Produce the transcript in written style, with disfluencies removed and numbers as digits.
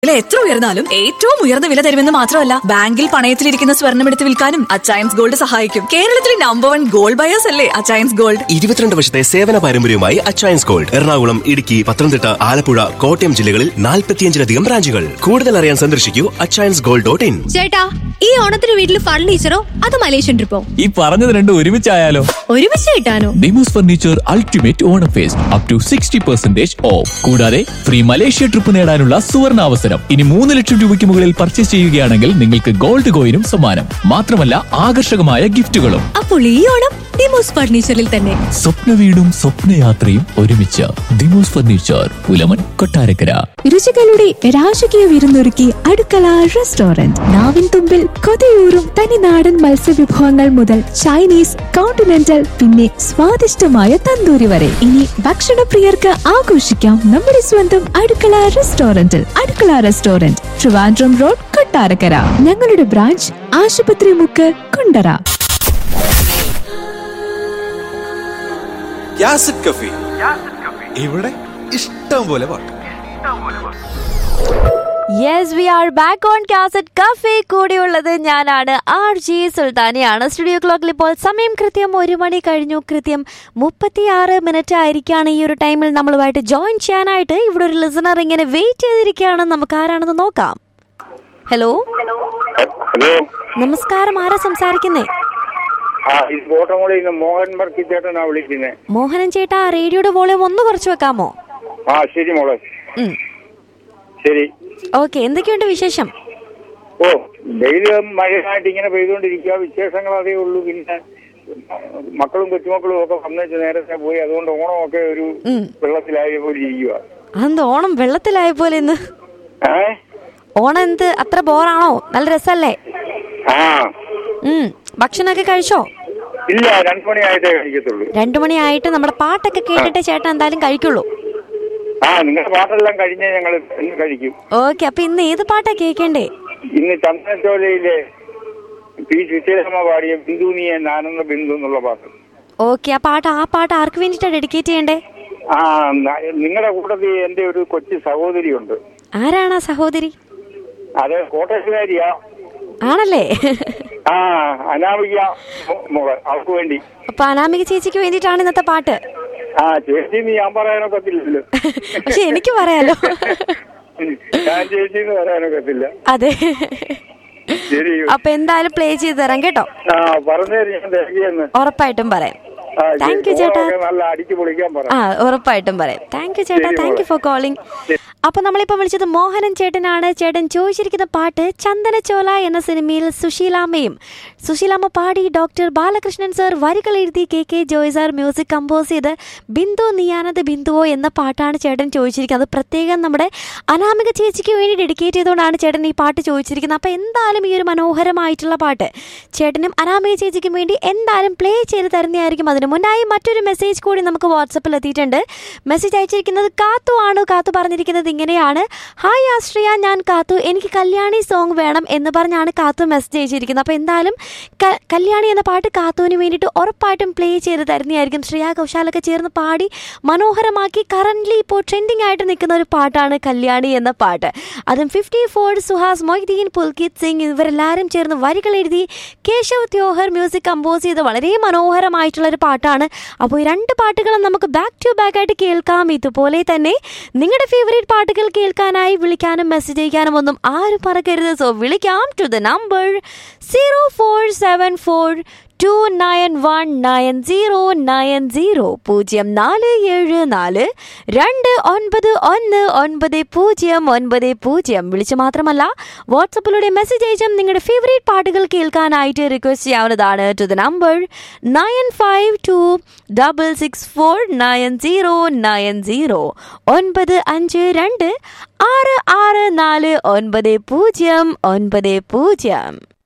വില എത്ര ഉയർന്നാലും ഏറ്റവും ഉയർന്ന വില തരുമെന്ന് മാത്രമല്ല, ബാങ്കിൽ പണയത്തിലിരിക്കുന്ന സ്വർണം എടുത്ത് വിൽക്കാനും അച്ചയൻസ് ഗോൾഡ് സഹായിക്കും. കേരളത്തിലെ നമ്പർ 1 ഗോൾഡ് ബയേഴ്സ് അല്ലേ അച്ചയൻസ് ഗോൾഡ്. 22 വർഷത്തെ സേവന പാരമ്പര്യവുമായി അച്ചയൻസ് ഗോൾഡ് എറണാകുളം, ഇടുക്കി, പത്തനംതിട്ട, ആലപ്പുഴ, കോട്ടയം ജില്ലകളിൽ 45-ലധികം ബ്രാഞ്ചുകൾ. കൂടുതൽ അറിയാൻ സന്ദർശിക്കൂ achainsgold.in. ചേട്ടാ, ഈ ഓണത്തിന് വീട്ടിൽ ഫർണിച്ചറോ അത് മലേഷ്യൻ ട്രിപ്പോ? ഈ പറഞ്ഞത് രണ്ടും ഒരുമിച്ചായാലോ? ഒരുമിച്ച് കിട്ടാനോ? Demos furniture ultimate Onam first up to 60% of. കൂടാതെ ഫ്രീ മലേഷ്യ ട്രിപ്പ് നേടാനുള്ള സുവർണ അവസരം. ഇനി 3 ലക്ഷം രൂപയ്ക്ക് മുകളിൽ പർച്ചേസ് ചെയ്യുകയാണെങ്കിൽ നിങ്ങൾക്ക് ഗോൾഡ് കോയിനും സമ്മാനം. മാത്രമല്ല ആകർഷകമായ ഗിഫ്റ്റുകളും. അപ്പോൾ ഈ ഓണം ഡിമോസ് ഫർണിച്ചറിൽ തന്നെ. സ്വപ്ന വീടും സ്വപ്നയാത്രയും ഒരുമിച്ച്. ഡിമോസ് ഫർണിച്ചർ, പുലമൺ, കൊട്ടാരക്കര. രുചികളുടെ രാജകീയ വിരുന്നൊരുക്കി അടുക്കള റെസ്റ്റോറന്റ്. നാവിൻ തുമ്പിൽ കൊതിയൂറും തനിനാടൻ മത്സ്യവിഭവങ്ങൾ മുതൽ ചൈനീസ്, കോണ്ടിനെന്റൽ, പിന്നെ സ്വാദിഷ്ടമായ തന്തൂരി വരെ. ഇനി ഭക്ഷണപ്രിയർക്ക് ആഘോഷിക്കാം നമ്മുടെ സ്വന്തം അടുക്കള റെസ്റ്റോറന്റിൽ. അടുക്കള റെസ്റ്റോറന്റ്, ട്രിവാൻഡ്രം റോഡ്, കൊട്ടാരക്കര. ഞങ്ങളുടെ ബ്രാഞ്ച് ആശുപത്രി മുക്ക്, കുണ്ടറ. Cassette cafe. ഇവിടെ ഇഷ്ടം പോലെ പാട്ട്. Yes, V are back on cassette cafe. കൂടെയുള്ളത് ഞാനാണ് RJ സുൽത്താനയാണ്. സ്റ്റുഡിയോ ക്ലോക്കിൽ ഇപ്പോൾ സമയം കൃത്യം 1 മണി കഴിഞ്ഞു. കൃത്യം 36 മിനിറ്റ് ആയിരിക്കാണ്. ഈ ഒരു ടൈമിൽ നമ്മളുമായിട്ട് ജോയിൻ ചെയ്യാനായിട്ട് ഇവിടെ ഒരു ലിസണർ ഇങ്ങനെ വെയിറ്റ് ചെയ്തിരിക്കുകയാണ്. നമുക്ക് ആരാണെന്ന് നോക്കാം. ഹലോ, നമസ്കാരം. ആരാ സംസാരിക്കുന്നേ? മോഹനൻ ചേട്ടാ, റേഡിയോയുടെ വോളിയം ഒന്ന് കുറച്ച് വെക്കാമോ? ശരി മോളെ. ശരി, ഓക്കെ. എന്തൊക്കെയുണ്ട് വിശേഷം? ഓ, ഡെയിലി മഴയായിട്ട് ഇങ്ങനെ പെയ്തുകൊണ്ടിരിക്കുക. വിശേഷങ്ങൾ അതേ ഉള്ളൂ. പിന്നെ മക്കളും കൊച്ചുമക്കളും ഒക്കെ വന്നേച്ച് നേരത്തെ പോയി. അതുകൊണ്ട് ഓണമൊക്കെ ഒരു വെള്ളത്തിലായ പോലെ ഇരിക്കുക. അതെന്ത് ഓണം വെള്ളത്തിലായ പോലെ ഇന്ന്? ഓണം എന്ത് അത്ര ബോറാണോ? നല്ല രസല്ലേ? ഭക്ഷണമൊക്കെ കഴിച്ചോ? ഇല്ല, 2 മണിയായിട്ടേ കഴിക്കത്തുള്ളൂ. 2 മണിയായിട്ട് നമ്മുടെ പാട്ടൊക്കെ കേട്ടിട്ട് ചേട്ടൻ എന്തായാലും കഴിക്കുള്ളൂ. നിങ്ങളുടെ പാട്ടെല്ലാം കഴിഞ്ഞേ ഞങ്ങൾ കഴിക്കും. ഓക്കെ, അപ്പൊ ഇന്ന് ഏത് പാട്ടാ കേൾക്കണ്ടേ? ഇന്ന് ചന്ദനച്ചോലയിലെ പി സുശീലമ്മ പാടിയ ബിന്ദു നീ നാനെന്ന ബിന്ദു എന്നുള്ള പാട്ട്. ഓക്കെ, ആ പാട്ട് ആർക്ക് വേണ്ടിട്ടാ ഡെഡിക്കേറ്റ് ചെയ്യണ്ടേ? നിങ്ങളുടെ കൂട്ടത്തിൽ എന്റെ ഒരു കൊച്ചു സഹോദരി ഉണ്ട്. ആരാണ് ആ സഹോദരി? അത് കോട്ടയത്തുകാരിയാ. ആണല്ലേ? അനാമിക മോള്, അവർക്ക് വേണ്ടി. അപ്പൊ അനാമിക ചേച്ചിക്ക് വേണ്ടിട്ടാണ് ഇന്നത്തെ പാട്ട്. ചേച്ചി ഞാൻ പറയാനൊക്കത്തില്ലല്ലോ. പക്ഷെ എനിക്ക് പറയാലോ. ഞാൻ ചേച്ചിന്ന് പറയാനൊക്കത്തില്ല. അതെ, ശരി. അപ്പൊ എന്തായാലും പ്ലേ ചെയ്ത് തരാം കേട്ടോ. പറഞ്ഞു, ഉറപ്പായിട്ടും പറയാം. താങ്ക് യു ചേട്ടാ. നല്ല അടിച്ചു പൊളിക്കാൻ പറയാം. ഉറപ്പായിട്ടും പറയാം. താങ്ക് യു ചേട്ടാ, താങ്ക് യു ഫോർ കോളിംഗ്. അപ്പൊ നമ്മളിപ്പോ വിളിച്ചത് മോഹനൻ ചേട്ടനാണ്. ചേട്ടൻ ചോദിച്ചിരിക്കുന്ന പാട്ട് ചന്ദനച്ചോല എന്ന സിനിമയിൽ സുശീലാമ്മ പാടി ഡോക്ടർ ബാലകൃഷ്ണൻ സർ വരികൾ എഴുതി KK Joy sir music compose ചെയ്ത് ബിന്ദു നീയാനത് ബിന്ദുവോ എന്ന പാട്ടാണ് ചേട്ടൻ ചോദിച്ചിരിക്കുന്നത്. അത് പ്രത്യേകം നമ്മുടെ അനാമിക ചേച്ചിക്ക് വേണ്ടി ഡെഡിക്കേറ്റ് ചെയ്തുകൊണ്ടാണ് ചേട്ടൻ ഈ പാട്ട് ചോദിച്ചിരിക്കുന്നത്. അപ്പൊ എന്തായാലും ഈ ഒരു മനോഹരമായിട്ടുള്ള പാട്ട് ചേട്ടനും അനാമിക ചേച്ചിക്കും വേണ്ടി എന്തായാലും പ്ലേ ചെയ്ത് തരുന്നതായിരിക്കും. അതിന് മുന്നായി മറ്റൊരു മെസ്സേജ് കൂടി നമുക്ക് വാട്സപ്പിൽ എത്തിയിട്ടുണ്ട്. മെസ്സേജ് അയച്ചിരിക്കുന്നത് കാത്തു ആണ്. കാത്തു പറഞ്ഞിരിക്കുന്നത് ഇങ്ങനെയാണ്: ഹായ് ആശ്രിയ, ഞാൻ കാത്തു, എനിക്ക് കല്യാണി സോങ് വേണം എന്ന് പറഞ്ഞാണ് കാത്തു മെസ്സേജ് അയച്ചിരിക്കുന്നത്. അപ്പോൾ എന്തായാലും കല്യാണി എന്ന പാട്ട് കാത്തുവിന് വേണ്ടിയിട്ട് ഉറപ്പായിട്ടും പ്ലേ ചെയ്ത് തരുന്നതായിരിക്കും. ശ്രേയ ഘോഷാലൊക്കെ ചേർന്ന് പാടി മനോഹരമാക്കി കറൻ്റ്ലി ഇപ്പോൾ ട്രെൻഡിങ് ആയിട്ട് നിൽക്കുന്ന ഒരു പാട്ടാണ് കല്യാണി എന്ന പാട്ട്. അതും 54 സുഹാസ്, മൊയ്തീൻ, പുൽകിത് സിംഗ് ഇവരെല്ലാവരും ചേർന്ന് വരികൾ എഴുതി കേശവ് ത്യോഹർ മ്യൂസിക് കമ്പോസ് ചെയ്ത് വളരെ മനോഹരമായിട്ടുള്ളൊരു പാട്ടാണ്. അപ്പോൾ ഈ 2 പാട്ടുകളും നമുക്ക് ബാക്ക് ടു ബാക്ക് ആയിട്ട് കേൾക്കാം. ഇതുപോലെ തന്നെ നിങ്ങളുടെ ഫേവറേറ്റ് പാട്ടുകൾ കേൾക്കാനായി വിളിക്കാനും മെസ്സേജ് അയക്കാനും ഒന്നും ആരും മറക്കരുത്. സോ വിളിക്കാം ടു ദ നമ്പർ 0474 2919090 0474 2919090. വിളിച്ച് മാത്രമല്ല വാട്സപ്പിലൂടെ മെസ്സേജ് അയച്ചും നിങ്ങളുടെ ഫേവറേറ്റ് പാട്ടുകൾ കേൾക്കാനായിട്ട് റിക്വസ്റ്റ് ചെയ്യാവുന്നതാണ്. To the number 9526649090 952 664 9090.